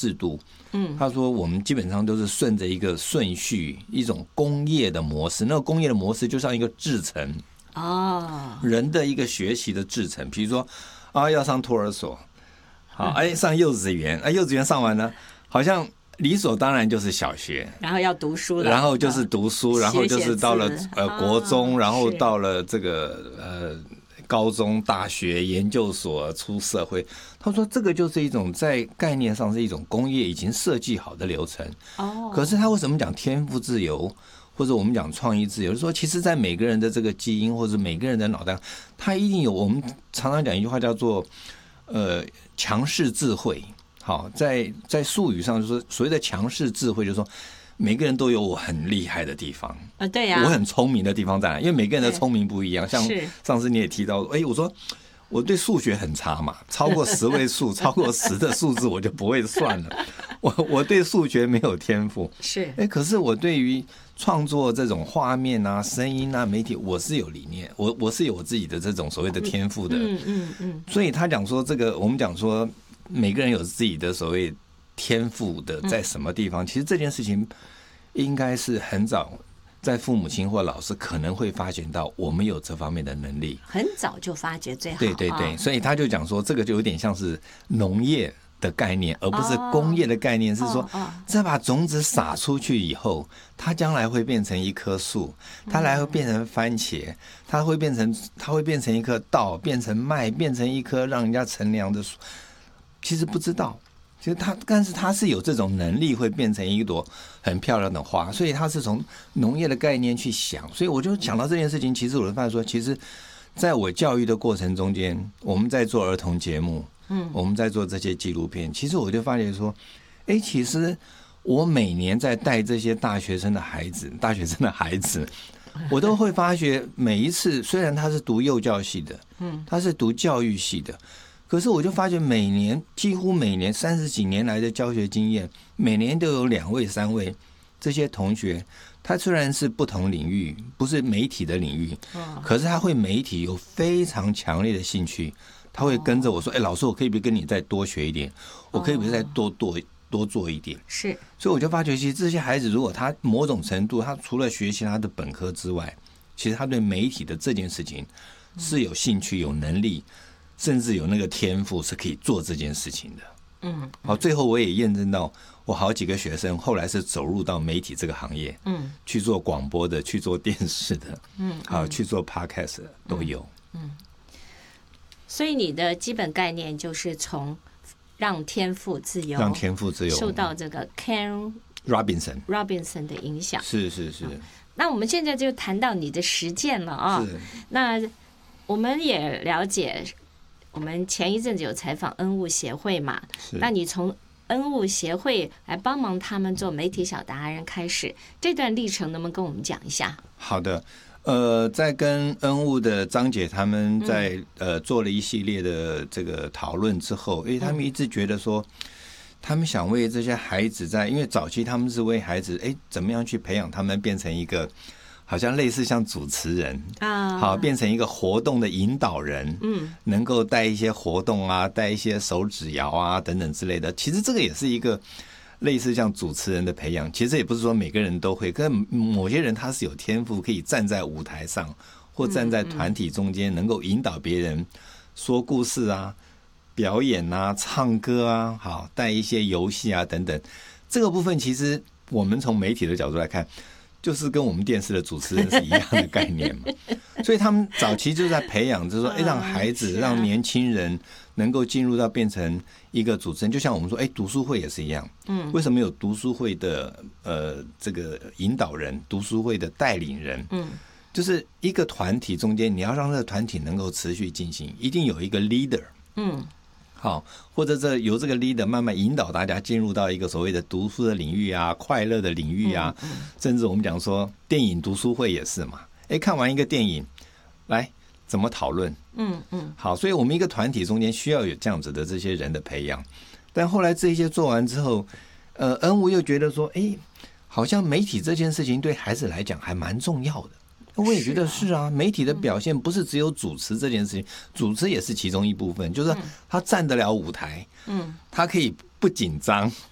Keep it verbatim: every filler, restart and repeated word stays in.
制度，嗯，他说我们基本上都是顺着一个顺序，一种工业的模式。那个工业的模式就像一个制程哦，人的一个学习的制程。比如说啊，要上托儿所，好，哎，上幼稚园，哎，幼稚园上完了，好像理所当然就是小学， 然后要读书了， 然后就是读书，然后就是到了呃国中，然后到了这个呃。高中、大学、研究所、出社会，他说这个就是一种在概念上是一种工业已经设计好的流程。哦，可是他为什么讲天赋自由，或者我们讲创意自由？就是说，其实，在每个人的这个基因或者每个人的脑袋，他一定有我们常常讲一句话叫做呃强势智慧。好，在在术语上就是所谓的强势智慧，就是说。每个人都有我很厉害的地方啊，对呀、啊， 我很聪明的地方在哪？因为每个人的聪明不一样。像上次你也提到，哎，我说我对数学很差嘛，超过十位数，超过十的数字我就不会算了。我我对数学没有天赋， 是哎，可是我对于创作这种画面啊、声音啊、媒体，我是有理念，我我是有我自己的这种所谓的天赋的。嗯嗯嗯。所以他讲说，这个我们讲说，每个人有自己的所谓。天赋的在什么地方？其实这件事情应该是很早，在父母亲或老师可能会发现到我们有这方面的能力， 很早就发觉最好。 对对对，所以他就讲说，这个就有点像是农业的概念，而不是工业的概念。是说，这把种子撒出去以后，它将来会变成一棵树，它来会变成番茄，它会变成它会变成一棵稻，变成麦，变成一棵让人家乘凉的树。其实不知道。其实它，但是它是有这种能力，会变成一朵很漂亮的花，所以它是从农业的概念去想。所以我就想到这件事情，其实我就发现说，其实在我教育的过程中间，我们在做儿童节目，嗯，我们在做这些纪录片，其实我就发现说，哎，其实我每年在带这些大学生的孩子，大学生的孩子，我都会发觉每一次，虽然他是读幼教系的，嗯，他是读教育系的。可是我就发觉每年几乎每年三十几年来的教学经验，每年都有两位三位这些同学，他虽然是不同领域，不是媒体的领域，可是他会媒体有非常强烈的兴趣，他会跟着我说：“哎，老师，我可以不可以跟你再多学一点？我可以不可以再多多多做一点？” 是， 所以我就发觉，其实这些孩子如果他某种程度，他除了学习他的本科之外，其实他对媒体的这件事情是有兴趣、有能力。甚至有那个天赋是可以做这件事情的。嗯，好，最后我也验证到，我好几个学生后来是走入到媒体这个行业，嗯，去做广播的，去做电视的，嗯，好，去做 podcast 的都有。 嗯，所以你的基本概念就是从让天赋自由， 让天赋自由， 受到这个 Ken Robinson Robinson 的影响。 是是是。 那我们现在就谈到你的实践了啊。是。那我们也了解。我们前一阵子有采访恩物协会嘛？那你从恩物协会来帮忙他们做媒体小达人开始，这段历程能不能跟我们讲一下？ 好的，呃，在跟恩物的张姐他们在、嗯、呃做了一系列的这个讨论之后，因为他们一直觉得说，他们想为这些孩子在，因为早期他们是为孩子，哎，怎么样去培养他们变成一个。好像类似像主持人啊，好变成一个活动的引导人，嗯，能够带一些活动啊，带一些手指谣啊等等之类的。其实这个也是一个类似像主持人的培养。其实也不是说每个人都会，可某些人他是有天赋，可以站在舞台上或站在团体中间，能够引导别人说故事啊、表演啊、唱歌啊，好带一些游戏啊等等。这个部分其实我们从媒体的角度来看。就是跟我们电视的主持人是一样的概念嘛，所以他们早期就在培养，就是说，哎，让孩子、让年轻人能够进入到变成一个主持人，就像我们说，哎，读书会也是一样，嗯，为什么有读书会的呃这个引导人、读书会的带领人，嗯，就是一个团体中间，你要让这个团体能够持续进行，一定有一个 leader， 嗯。好，或者这由这个 leader 慢慢引导大家进入到一个所谓的读书的领域啊、快乐的领域啊，嗯嗯、甚至我们讲说电影读书会也是嘛。哎，看完一个电影，来怎么讨论？嗯嗯。好，所以我们一个团体中间需要有这样子的这些人的培养。但后来这些做完之后，呃，恩物又觉得说，哎，好像媒体这件事情对孩子来讲还蛮重要的。我也觉得是啊，媒体的表现不是只有主持这件事情，主持也是其中一部分，就是他站得了舞台，嗯，他可以不紧张，